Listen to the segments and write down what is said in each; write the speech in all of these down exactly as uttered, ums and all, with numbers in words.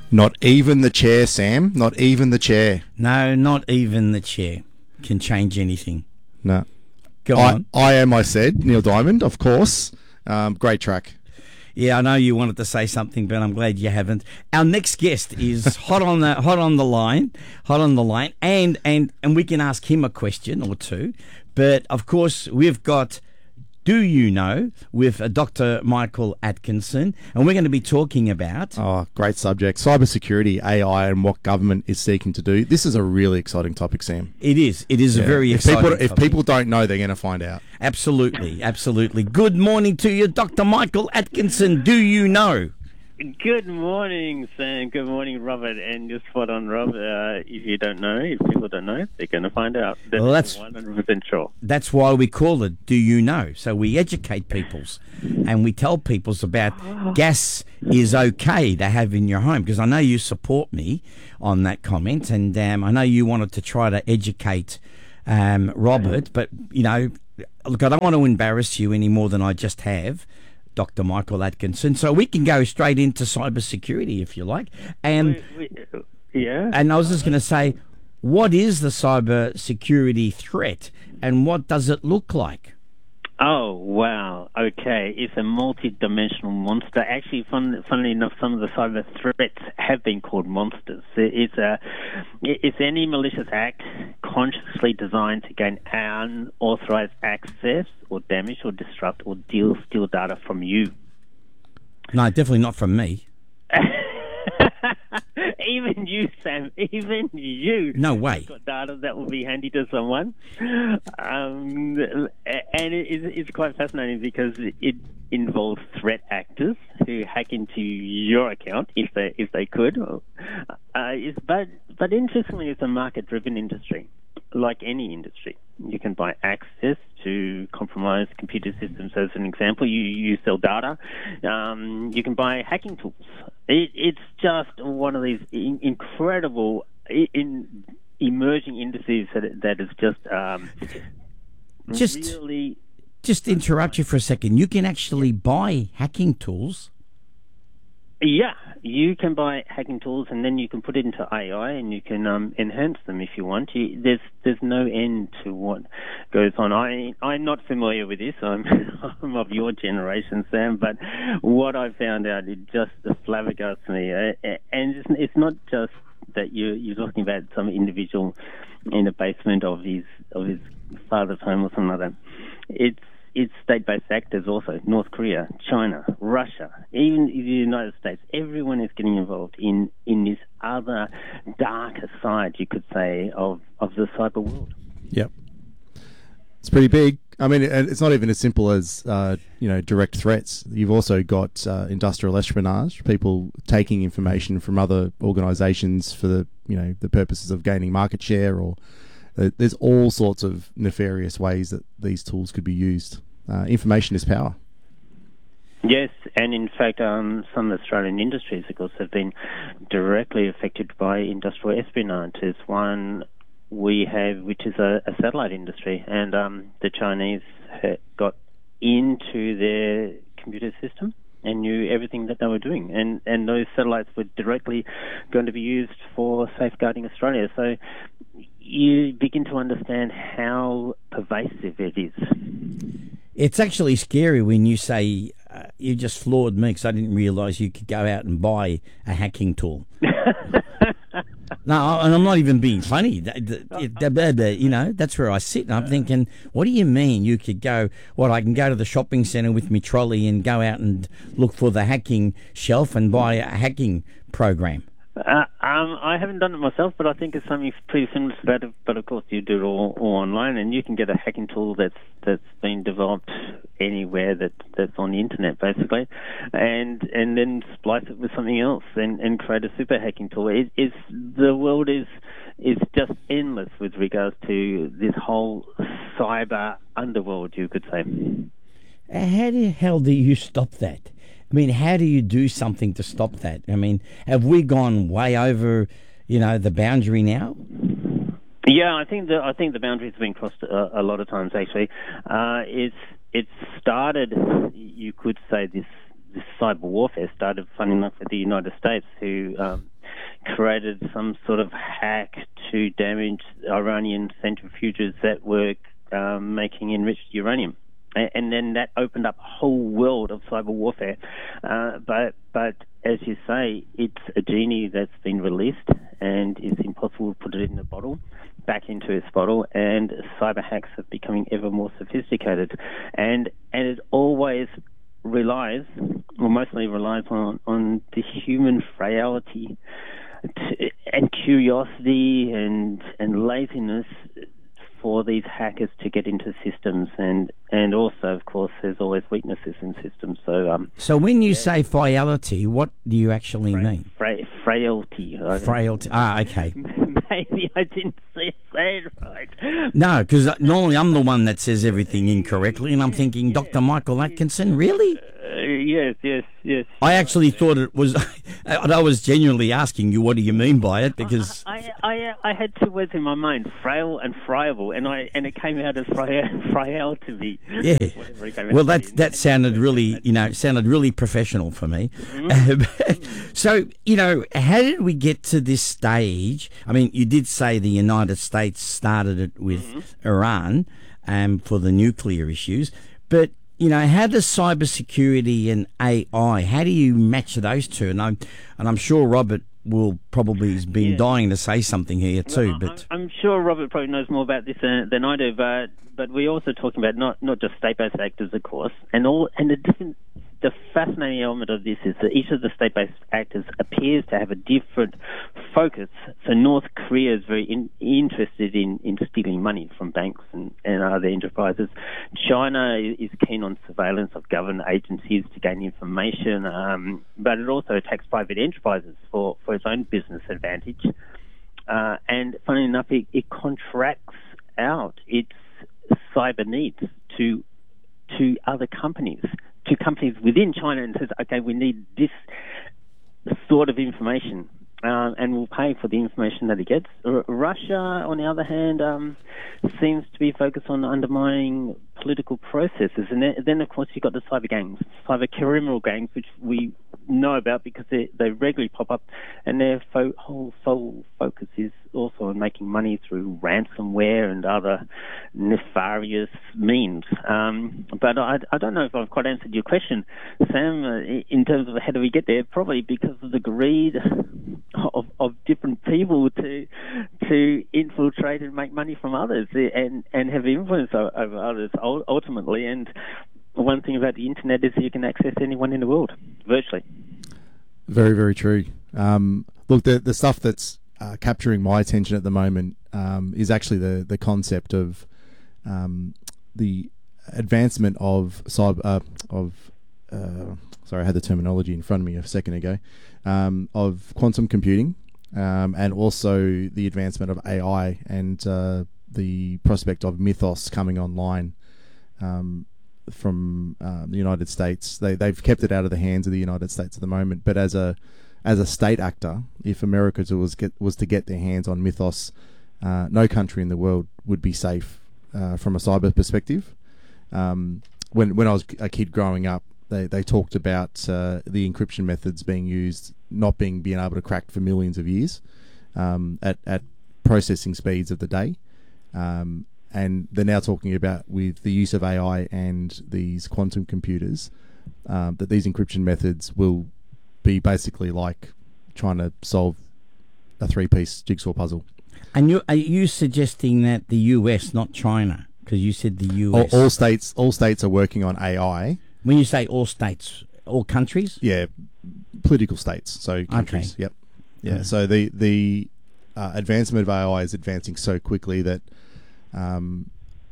Not even the chair, Sam. Not even the chair. No, not even the chair can change anything. No. Go I, on. I am, I said, Neil Diamond, of course. Um, great track. Yeah, I know you wanted to say something, but I'm glad you haven't. Our next guest is hot on the hot on the line, hot on the line, and and and we can ask him a question or two. But of course, we've got Do You Know with uh, Doctor Michael Atkinson, and we're going to be talking about. Oh, great subject. Cybersecurity, A I, and what government is seeking to do. This is a really exciting topic, Sam. It is. It is Yeah. a very if exciting people, If topic. people don't know, they're going to find out. Absolutely, absolutely. Good morning to you, Doctor Michael Atkinson. Do you know? Good morning, Sam. Good morning, Robert. And just spot on, Rob. Uh, if you don't know, if people don't know, they're going to find out. That's, Well, that's- one hundred percent sure. That's why we call it Do You Know? So we educate peoples and we tell peoples about gas is okay to have in your home, because I know you support me on that comment, and um, I know you wanted to try to educate um, Robert, but, you know, look, I don't want to embarrass you any more than I just have, Doctor Michael Atkinson. So we can go straight into cybersecurity if you like. And We, we, yeah. and I was just going to say, what is the cyber security threat and what does it look like? Oh, wow. Okay. It's a multi-dimensional monster. Actually, fun, funnily enough, some of the cyber threats have been called monsters. It's a, it's any malicious act consciously designed to gain unauthorized access or damage or disrupt or deal, steal data from you. No, definitely not from me. Even you, Sam, even you. No way. Got data that will be handy to someone. Um, and it is, it's quite fascinating because it involves threat actors who hack into your account if they if they could. Uh, it's, but but interestingly, it's a market-driven industry. Like any industry, you can buy access to compromised computer systems. As an example, you, you sell data. Um, you can buy hacking tools. It, it's just one of these in, incredible in, emerging industries that that is just um, Just- really. Just interrupt you for a second. You can actually buy hacking tools. Yeah, you can buy hacking tools, and then you can put it into A I, and you can um, enhance them if you want. You, there's there's no end to what goes on. I I'm not familiar with this. I'm I'm of your generation, Sam. But what I found out, it just flabbergasted me. Uh, and it's, it's not just that you you're talking about some individual in the basement of his of his father's home or something like that. It's It's state-based actors also, North Korea, China, Russia, even the United States. Everyone is getting involved in, in this other darker side, you could say, of, of the cyber world. Yep. It's pretty big. I mean, it- it's not even as simple as, uh, you know, direct threats. You've also got uh, industrial espionage, people taking information from other organisations for the, you know, the purposes of gaining market share, or uh, there's all sorts of nefarious ways that these tools could be used. Uh, information is power. Yes, and in fact, um, some Australian industries, of course, have been directly affected by industrial espionage. There's one we have, which is a, a satellite industry, and um, the Chinese ha- got into their computer system and knew everything that they were doing, and and those satellites were directly going to be used for safeguarding Australia. So you begin to understand how pervasive it is. It's actually scary when you say, uh, you just floored me because I didn't realise you could go out and buy a hacking tool. No, and I'm not even being funny. You know, that's where I sit and I'm thinking, what do you mean you could go, what, I can go to the shopping centre with my trolley and go out and look for the hacking shelf and buy a hacking program? Uh, um, I haven't done it myself, but I think it's something pretty similar to that. But of course, you do it all, all online, and you can get a hacking tool that's that's been developed anywhere that, that's on the internet, basically, and and then splice it with something else and, and create a super hacking tool. It, it's the world is is just endless with regards to this whole cyber underworld, you could say. How the hell do you stop that? I mean, how do you do something to stop that? I mean, have we gone way over, you know, the boundary now? Yeah, I think the I think the boundaries have been crossed a, a lot of times. Actually, uh, it's it started. You could say this this cyber warfare started, funny enough, with the United States, who um, created some sort of hack to damage Iranian centrifuges that were um, making enriched uranium. And then that opened up a whole world of cyber warfare. Uh, but, but as you say, it's a genie that's been released, and it's impossible to put it in a bottle, back into its bottle. And cyber hacks are becoming ever more sophisticated, and and it always relies, or mostly relies on on the human frailty to, and curiosity and and laziness for these hackers to get into systems, and and also, of course, there's always weaknesses in systems. So, um, so when you yeah. say frailty, what do you actually fra- mean? Fra- frailty. Frailty. Ah, okay. Maybe I didn't say it right. No, because normally I'm the one that says everything incorrectly, and I'm thinking, Doctor Michael Atkinson, really? Uh, yes, yes, yes. I actually thought it was. I was genuinely asking you, what do you mean by it? Because I, I, I, I had two words in my mind: frail and friable, and I and it came out as frail, frail to me. Yeah. Well, that that sounded really, you know, sounded really professional for me. Mm-hmm. So, you know, how did we get to this stage? I mean, you did say the United States started it with mm-hmm. Iran um, for the nuclear issues, but you know, how does cybersecurity and A I, how do you match those two? And I'm, and I'm sure Robert will probably has been yeah. dying to say something here too. Well, but I'm sure Robert probably knows more about this than, than I do. But but we're also talking about not, not just state-based actors, of course, and all and the different. The fascinating element of this is that each of the state-based actors appears to have a different focus. So North Korea is very in, interested in, in stealing money from banks and, and other enterprises. China is keen on surveillance of government agencies to gain information, um, but it also attacks private enterprises for, for its own business advantage. Uh, and funnily enough, it, it contracts out its cyber needs to to other companies, to companies within China, and says, okay, we need this sort of information, um, and we'll pay for the information that it gets. R- Russia, on the other hand, um, seems to be focused on undermining political processes. And then, then, of course, you've got the cyber gangs, cyber criminal gangs, which we know about because they, they regularly pop up, and their fo- whole sole focus is also on making money through ransomware and other nefarious means. Um, but I, I don't know if I've quite answered your question, Sam, uh, in terms of how do we get there. Probably because of the greed of, of different people to to infiltrate and make money from others and, and have influence over others ultimately. And one thing about the internet is you can access anyone in the world virtually. Very, very true. Um, look, the the stuff that's uh, capturing my attention at the moment um, is actually the the concept of um, the advancement of cyber uh, of uh, sorry, I had the terminology in front of me a second ago um, of quantum computing um, and also the advancement of A I and uh, the prospect of Mythos coming online. Um, from um, the United States. They, they've kept it out of the hands of the United States at the moment, but as a as a state actor, if America was get, was to get their hands on Mythos, uh, no country in the world would be safe uh, from a cyber perspective. Um, when when I was a kid growing up, they, they talked about uh, the encryption methods being used, not being being able to crack for millions of years um, at, at processing speeds of the day. Um, And they're now talking about, with the use of A I and these quantum computers, um, that these encryption methods will be basically like trying to solve a three-piece jigsaw puzzle. And you, are you suggesting that the U S, not China? Because you said the U S. All, all states, all states are working on A I. When you say all states, all countries? Yeah, political states. So countries. Okay. Yep. Yeah. Mm. So the the uh, advancement of A I is advancing so quickly that. Um,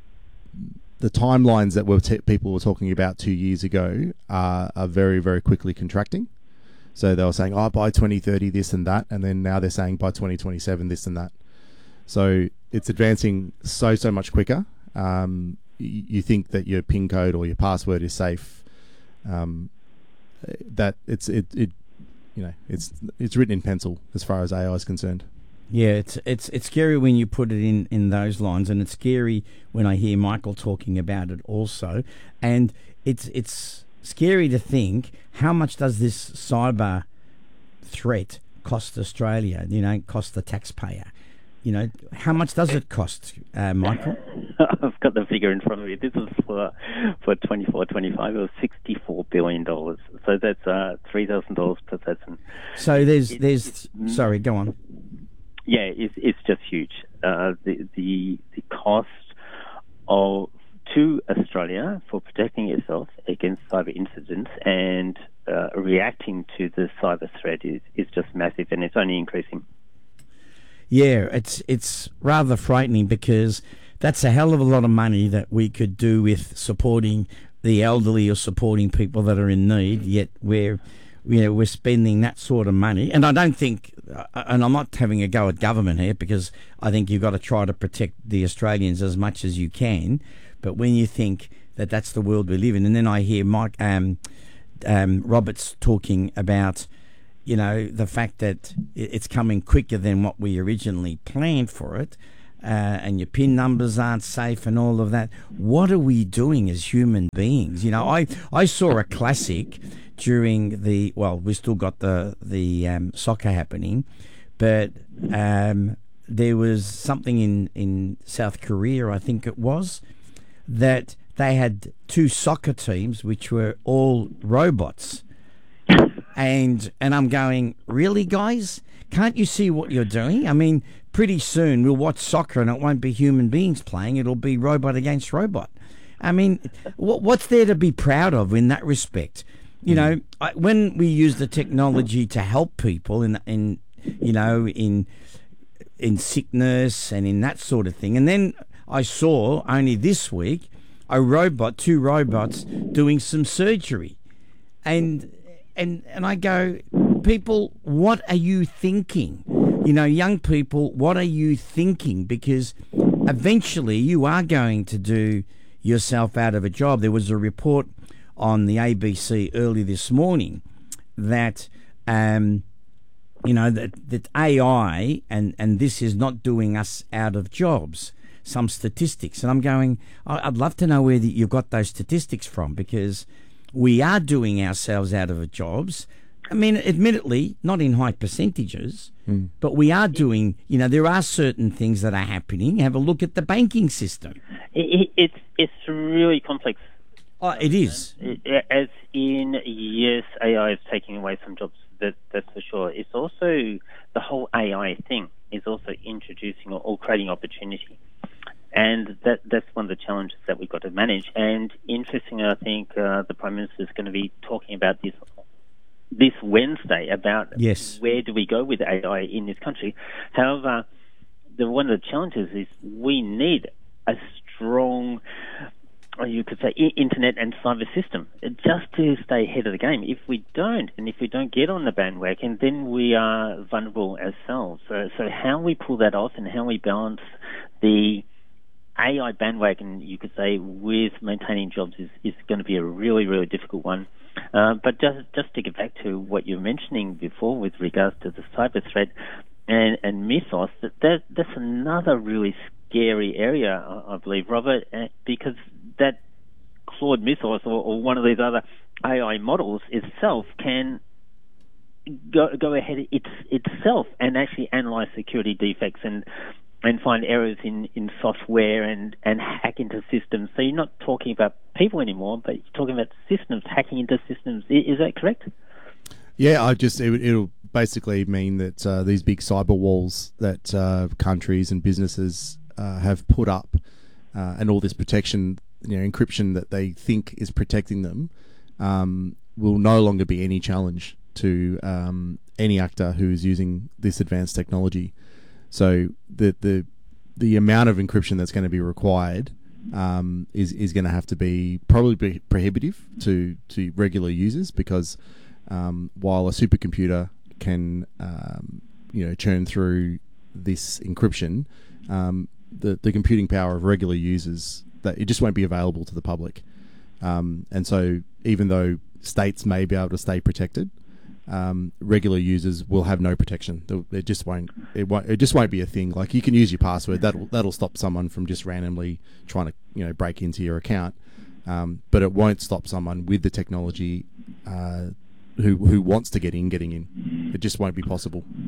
the timelines that were te- people were talking about two years ago are, are very, very quickly contracting. So they were saying, oh, by twenty thirty, this and that. And then now they're saying by twenty twenty-seven, this and that. So it's advancing so, so much quicker. Um, y- you think that your PIN code or your password is safe. Um, that it's, it, it, you know, it's, it's written in pencil as far as A I is concerned. Yeah, it's it's it's scary when you put it in, in those lines, and it's scary when I hear Michael talking about it also. And it's it's scary to think, how much does this cyber threat cost Australia? You know, cost the taxpayer. You know, how much does it cost, uh, Michael? I've got the figure in front of me. This is for for twenty-four twenty-five. It was sixty-four billion dollars. So that's uh, three thousand dollars per person. So there's It- there's it's- sorry, go on. Yeah, it's it's just huge. Uh, the the the cost of to Australia for protecting itself against cyber incidents and uh, reacting to the cyber threat is, is just massive, and it's only increasing. Yeah, it's it's rather frightening because that's a hell of a lot of money that we could do with supporting the elderly or supporting people that are in need. Yet we're you know we're spending that sort of money, and I don't think, uh, and I'm not having a go at government here because I think you've got to try to protect the Australians as much as you can. But when you think that that's the world we live in, and then I hear Mike um, um, Roberts talking about, you know, the fact that it's coming quicker than what we originally planned for it, uh, and your PIN numbers aren't safe and all of that. What are we doing as human beings? You know, I, I saw a classic during the, well, we still got the, the um, soccer happening, but um, there was something in, in South Korea, I think it was, that they had two soccer teams which were all robots. And and I'm going, really, guys? Can't you see what you're doing? I mean, pretty soon we'll watch soccer and it won't be human beings playing. It'll be robot against robot. I mean, what, what's there to be proud of in that respect? You know, I, when we use the technology to help people in, in you know, in in sickness and in that sort of thing. And then I saw only this week a robot, two robots doing some surgery. And and and I go, people, what are you thinking? You know, young people, what are you thinking? Because eventually you are going to do yourself out of a job. There was a report on the A B C early this morning that, um, you know, that, that A I and, and this is not doing us out of jobs. Some statistics. And I'm going, I'd love to know where the, you've got those statistics from, because we are doing ourselves out of jobs. I mean, admittedly, not in high percentages, mm. but we are doing, you know, there are certain things that are happening. Have a look at the banking system. It, it, it's it's really complex. Oh, it is. As in, yes, A I is taking away some jobs, that, that's for sure. It's also, the whole A I thing is also introducing or, or creating opportunity. And that that's one of the challenges that we've got to manage. And interestingly, I think uh, the Prime Minister is going to be talking about this this Wednesday, about yes. where do we go with A I in this country. However, the, one of the challenges is we need a strong, or you could say, internet and cyber system just to stay ahead of the game. If we don't, and if we don't get on the bandwagon, then we are vulnerable ourselves. So, so how we pull that off and how we balance the A I bandwagon, you could say, with maintaining jobs is, is going to be a really, really difficult one. Uh, but just just to get back to what you were mentioning before with regards to the cyber threat and, and mythos, that, that that's another really scary area, I, I believe, Robert, because that Claude Mythos or, or one of these other A I models itself can go go ahead it's, itself and actually analyze security defects and and find errors in, in software and, and hack into systems. So you're not talking about people anymore, but you're talking about systems, hacking into systems. Is that correct? Yeah, I just it, it'll basically mean that uh, these big cyber walls that uh, countries and businesses uh, have put up, uh, and all this protection, you know, encryption that they think is protecting them, um, will no longer be any challenge to um, any actor who is using this advanced technology. So the the the amount of encryption that's going to be required um, is is going to have to be probably be prohibitive to to regular users, because um, while a supercomputer can um, you know churn through this encryption, um, the the computing power of regular users, that it just won't be available to the public. Um, and so even though states may be able to stay protected, Um, regular users will have no protection. It just won't. It won't. It just won't be a thing. Like, you can use your password. That'll that'll stop someone from just randomly trying to you know break into your account. Um, but it won't stop someone with the technology uh, who who wants to get in getting in. It just won't be possible.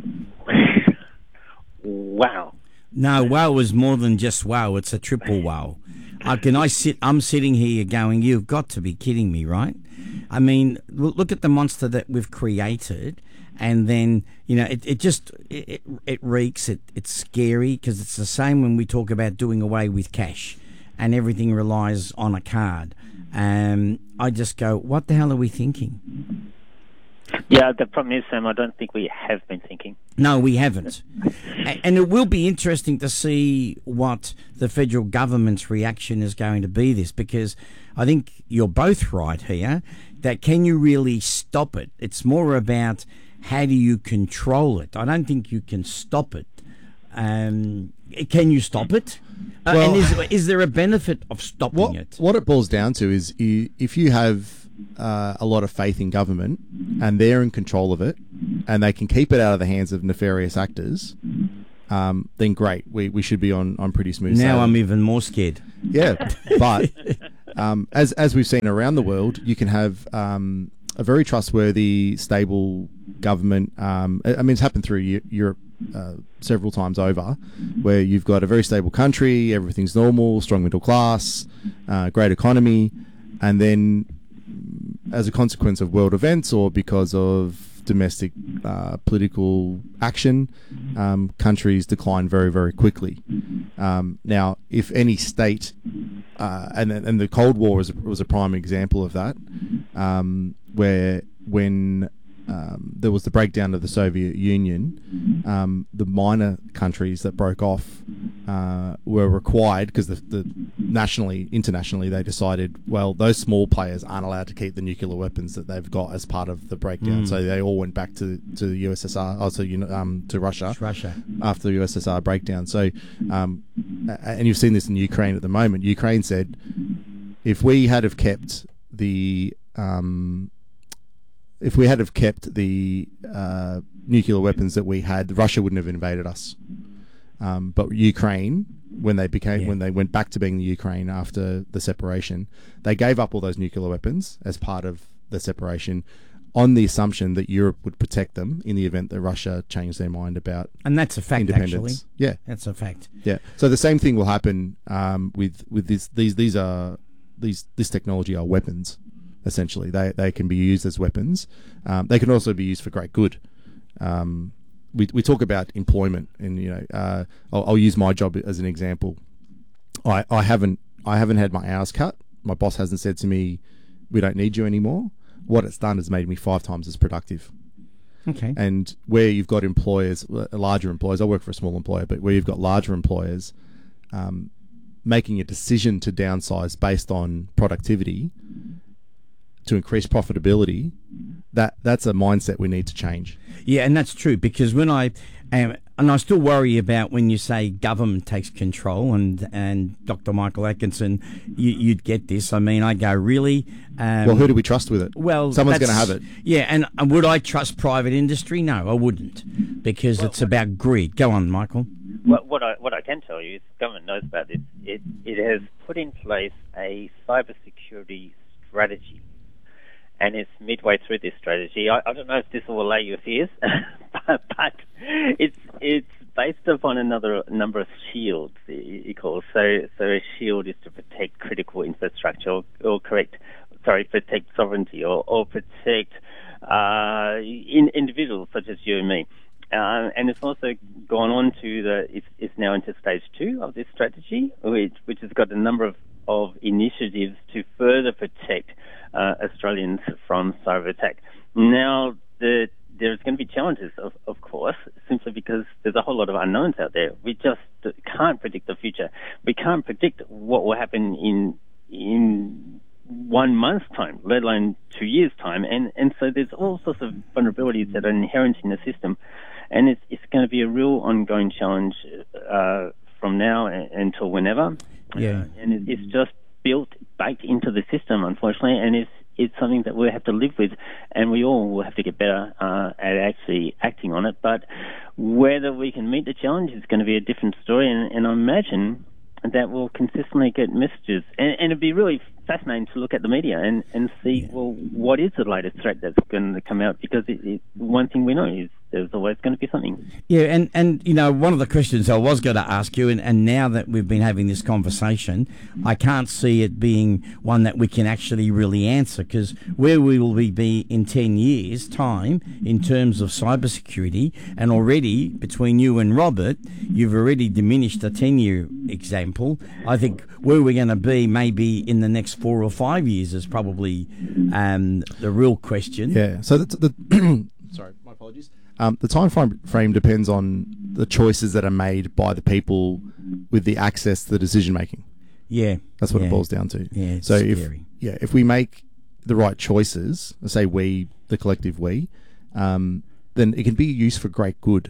Wow. No, wow is more than just wow. It's a triple wow. I can I sit? I'm sitting here going, you've got to be kidding me, right? I mean, look at the monster that we've created, and then you know it, it just it, it reeks. It it's scary because it's the same when we talk about doing away with cash, and everything relies on a card. Um, I just go, what the hell are we thinking? Yeah, the problem is, Sam, I don't think we have been thinking. No, we haven't. And it will be interesting to see what the federal government's reaction is going to be this, because I think you're both right here, that can you really stop it? It's more about how do you control it. I don't think you can stop it. Um, can you stop it? Uh, Well- and is, is there a benefit of stopping What, it? what it boils down to is you, if you have uh, a lot of faith in government and they're in control of it and they can keep it out of the hands of nefarious actors, um, then great. We, we should be on, on pretty smooth Now sailing. I'm even more scared. Yeah, but um, as as we've seen around the world, you can have um, a very trustworthy, stable government. Um, I I mean, it's happened through Eu- Europe uh, several times over, where you've got a very stable country, everything's normal, strong middle class, uh, great economy, and then as a consequence of world events or because of domestic uh, political action, um, countries decline very, very quickly. Um, now, if any state, uh, and and the Cold War was was a prime example of that, um, where when um, there was the breakdown of the Soviet Union, um, the minor countries that broke off uh, were required, because the, the nationally, internationally, they decided, well, those small players aren't allowed to keep the nuclear weapons that they've got as part of the breakdown. Mm. So they all went back to, to the U S S R, also you know, um, to Russia, It's Russia. after the U S S R breakdown. So, um, a- and you've seen this in Ukraine at the moment. Ukraine said, if we had have kept the um, if we had have kept the uh, nuclear weapons that we had, Russia wouldn't have invaded us. Um, but Ukraine, when they became Yeah. when they went back to being the Ukraine after the separation, they gave up all those nuclear weapons as part of the separation, on the assumption that Europe would protect them in the event that Russia changed their mind about And that's a fact, independence. actually. Yeah, That's a fact. yeah. So the same thing will happen um, with with this. These these are these this technology are weapons. Essentially, they they can be used as weapons. Um, they can also be used for great good. Um, we we talk about employment, and you know, uh, I'll, I'll use my job as an example. I, I haven't I haven't had my hours cut. My boss hasn't said to me, "We don't need you anymore." What it's done is made me five times as productive. Okay. And where you've got employers, uh, larger employers, I work for a small employer, but where you've got larger employers um, making a decision to downsize based on productivity to increase profitability, that that's a mindset we need to change. Yeah, and that's true, because when I um, and I still worry about when you say government takes control, and and Doctor Michael Atkinson, you, you'd get this. I mean, I go, really? Um, Well, who do we trust with it? Well, Someone's going to that's- have it. Yeah, and uh, would I trust private industry? No, I wouldn't, because it's about greed. Go on, Michael. What, what I what I can tell you is government knows about this. It it has put in place a cybersecurity strategy, and it's midway through this strategy. I, I don't know if this will allay your fears, but, but it's it's based upon another number of shields. You call so so a shield is to protect critical infrastructure, or, or correct, sorry, protect sovereignty, or or protect uh, in, individuals such as you and me. Uh, and it's also gone on to the, it's, it's now into stage two of this strategy, which, which has got a number of, of initiatives to further protect uh, Australians from cyber attack. Now, the, there's going to be challenges, of, of course, simply because there's a whole lot of unknowns out there. We just can't predict the future. We can't predict what will happen in in one month's time, let alone two years' time. And, and so there's all sorts of vulnerabilities that are inherent in the system. And it's, it's going to be a real ongoing challenge uh, from now a- until whenever. Yeah. Uh, and it, it's just built, baked into the system, unfortunately, and it's it's something that we have to live with, and we all will have to get better uh, at actually acting on it. But whether we can meet the challenge is going to be a different story, and, and I imagine that we'll consistently get messages. And, and it'd be really fascinating to look at the media and, and see, Yeah. well, what is the latest threat that's going to come out? Because it, it, one thing we know is there's always going to be something. Yeah, and, and you know, one of the questions I was going to ask you, and, and now that we've been having this conversation, I can't see it being one that we can actually really answer, because where we will be, be in ten years' time in terms of cybersecurity, and already between you and Robert, you've already diminished the ten-year example. I think where we're going to be maybe in the next four or five years is probably um, the real question. Yeah, so the... the sorry, my apologies. Um, the time frame, frame depends on the choices that are made by the people with the access to the decision making. Yeah, that's what yeah. it boils down to. Yeah, it's so scary. if yeah, if we make the right choices, let's say we, the collective we, um, then it can be used for great good.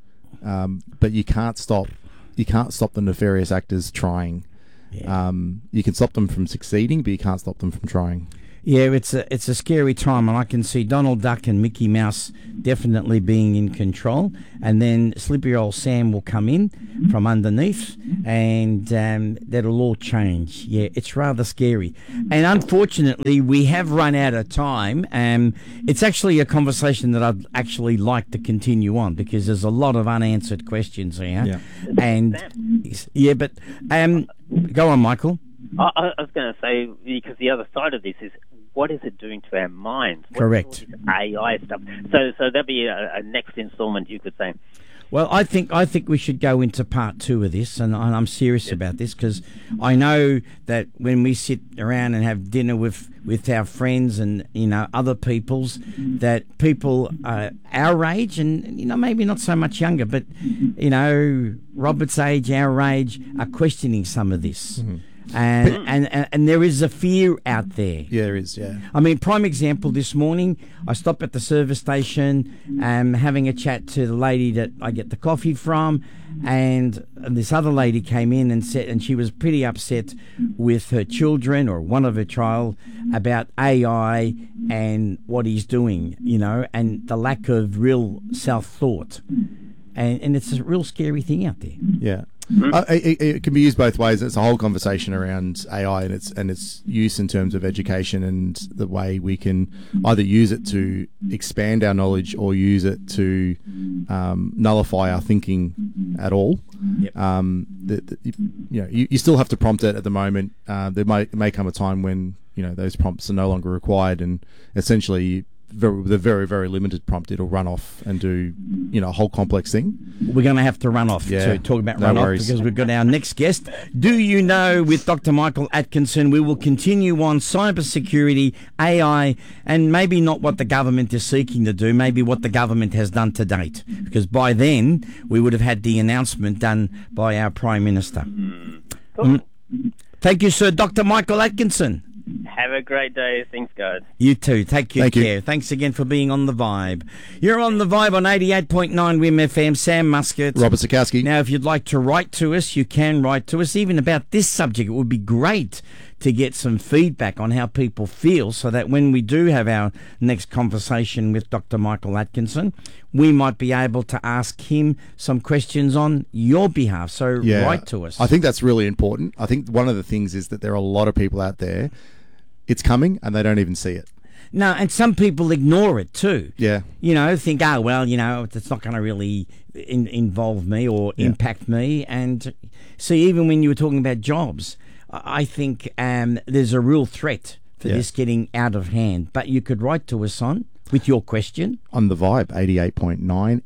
Um, but you can't stop you can't stop the nefarious actors trying. Yeah. Um, you can stop them from succeeding, but you can't stop them from trying. Yeah, it's a it's a scary time, and I can see Donald Duck and Mickey Mouse definitely being in control, and then Slippery Old Sam will come in from underneath, and um, that'll all change. Yeah, it's rather scary, and unfortunately, we have run out of time. Um, it's actually a conversation that I'd actually like to continue on, because there's a lot of unanswered questions here, yeah. and yeah, but um, go on, Michael. I, I was going to say, because the other side of this is, what is it doing to our minds? What Correct. Is all this A I stuff. So, so that'd be a, a next instalment, you could say. Well, I think I think we should go into part two of this, and, and I'm serious yep. about this, because I know that when we sit around and have dinner with, with our friends and, you know, other people's, that people uh, our age, and, you know, maybe not so much younger, but, you know, Robert's age, our age, are questioning some of this. Mm-hmm. And, and, and and there is a fear out there. Yeah, there is, yeah. I mean, prime example, this morning, I stopped at the service station, um, having a chat to the lady that I get the coffee from, and this other lady came in and said, and she was pretty upset with her children, or one of her child, about A I and what he's doing, you know, and the lack of real self-thought. And, and it's a real scary thing out there. Yeah. Uh, it, it can be used both ways. It's a whole conversation around A I and its and its use in terms of education, and the way we can either use it to expand our knowledge or use it to um, nullify our thinking at all. Yep. Um, the, the, you know, you, you still have to prompt it at the moment. Uh, there may may come a time when, you know, those prompts are no longer required, and essentially, Very, with a very, very limited prompt, it'll run off and do, you know, a whole complex thing. We're going to have to run off yeah, to talk about no run worries. off, because we've got our next guest. Do you know, with Doctor Michael Atkinson, we will continue on cybersecurity, A I, and maybe not what the government is seeking to do, maybe what the government has done to date, because by then we would have had the announcement done by our Prime Minister. Mm. Mm. Thank you, sir, Doctor Michael Atkinson. Have a great day. Thanks, guys. You too. Take good Thank care. You. Thanks again for being on The Vibe. You're on The Vibe on eighty-eight point nine W I M F M. Sam Muscat. Robert Sikowski. Now, if you'd like to write to us, you can write to us, even about this subject. It would be great to get some feedback on how people feel, so that when we do have our next conversation with Doctor Michael Atkinson, we might be able to ask him some questions on your behalf. So yeah, write to us. I think that's really important. I think one of the things is that there are a lot of people out there, it's coming and they don't even see it. No, and some people ignore it too. Yeah. You know, think, oh, well, you know, it's not going to really in, involve me or yeah. impact me. And see, even when you were talking about jobs, I think um, there's a real threat for yeah. this getting out of hand. But you could write to us on, with your question. On The Vibe, eighty-eight point nine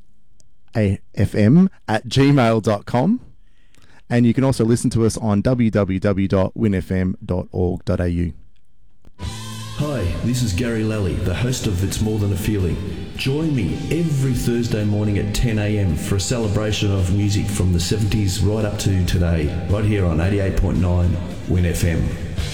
F M at gmail dot com. And you can also listen to us on w w w dot win f m dot org dot a u. Hi, this is Gary Lally, the host of It's More Than a Feeling. Join me every Thursday morning at ten a m for a celebration of music from the seventies right up to today, right here on eighty-eight point nine Win F M.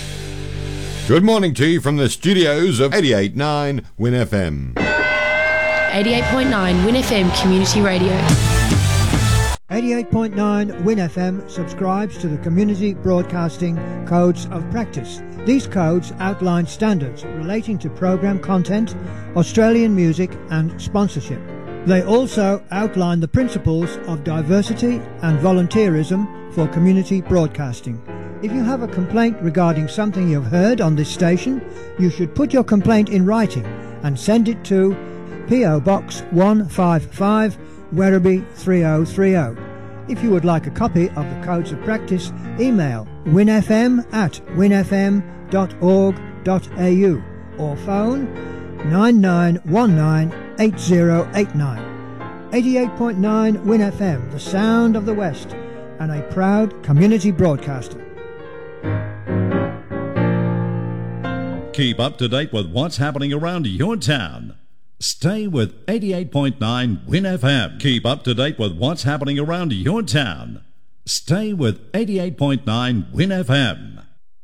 Good morning to you from the studios of eighty-eight point nine Win F M. eighty-eight point nine Win F M Community Radio. eighty-eight point nine Win F M subscribes to the Community Broadcasting Codes of Practice. These codes outline standards relating to program content, Australian music and sponsorship. They also outline the principles of diversity and volunteerism for community broadcasting. If you have a complaint regarding something you've heard on this station, you should put your complaint in writing and send it to P O Box one five five, Werribee three oh three oh. If you would like a copy of the Codes of Practice, email winfm at winfm dot org dot a u or phone nine nine one nine eight oh eight nine. eighty-eight point nine Win F M, the sound of the West, and a proud community broadcaster. Keep up to date with what's happening around your town. Stay with eighty-eight point nine Win F M. Keep up to date with what's happening around your town. Stay with eighty-eight point nine Win F M.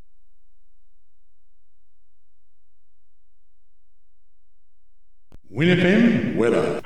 Win F M weather.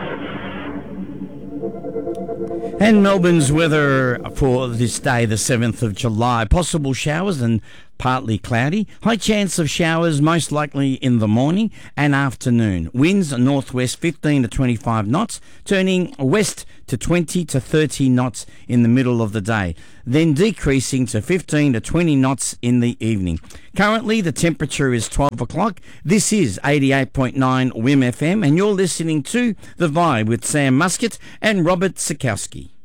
And Melbourne's weather for this day, the seventh of July. Possible showers and partly cloudy. High chance of showers, most likely in the morning and afternoon. Winds northwest fifteen to twenty-five knots, turning west to twenty to thirty knots in the middle of the day, then decreasing to fifteen to twenty knots in the evening. Currently, the temperature is twelve o'clock. This is eighty-eight point nine W I M F M, and you're listening to The Vibe with Sam Muscat and Robert Sikowski.